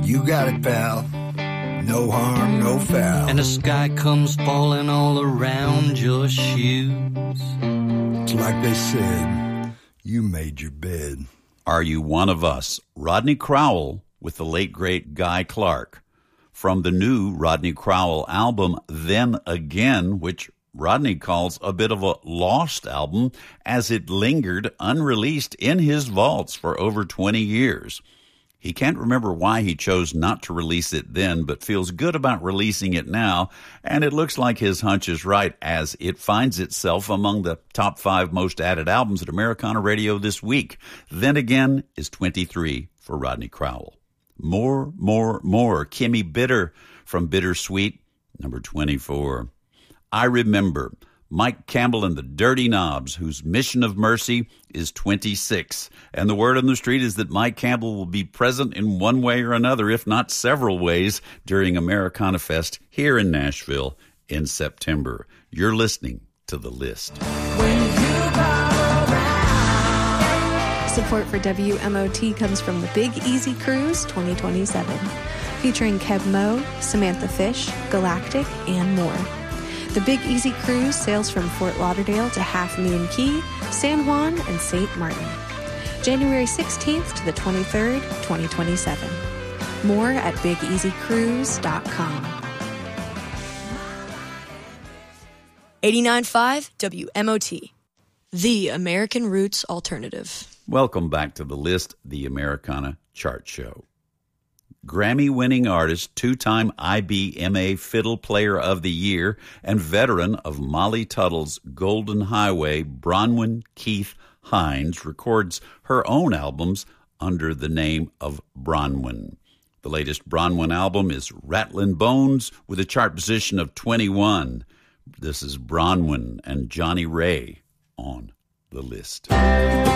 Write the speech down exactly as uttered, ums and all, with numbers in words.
You got it, pal. No harm, no foul. And the sky comes falling all around your shoes. It's like they said, you made your bed. Are You One of Us? Rodney Crowell with the late, great Guy Clark. From the new Rodney Crowell album, Then Again, which Rodney calls a bit of a lost album as it lingered unreleased in his vaults for over twenty years. He can't remember why he chose not to release it then, but feels good about releasing it now, and it looks like his hunch is right as it finds itself among the top five most added albums at Americana Radio this week. Then Again is twenty-three for Rodney Crowell. More, More, More, Kimmy Bitter from Bittersweet, number twenty-four. I Remember, Mike Campbell and the Dirty Knobs, whose Mission of Mercy is twenty-six. And the word on the street is that Mike Campbell will be present in one way or another, if not several ways, during Americana Fest here in Nashville in September. You're listening to The List. When you come around. Support for W M O T comes from the Big Easy Cruise twenty twenty-seven, featuring Kev Moe, Samantha Fish, Galactic, and more. The Big Easy Cruise sails from Fort Lauderdale to Half Moon Cay, San Juan, and Saint Martin. January sixteenth to the twenty-third, twenty twenty-seven. More at big easy cruise dot com. eighty-nine point five W M O T, the American Roots Alternative. Welcome back to The List, the Americana Chart Show. Grammy-winning artist, two-time I B M A Fiddle Player of the Year, and veteran of Molly Tuttle's Golden Highway, Bronwyn Keith Hines records her own albums under the name of Bronwyn. The latest Bronwyn album is Rattlin' Bones with a chart position of twenty-one. This is Bronwyn and Johnny Ray on The List.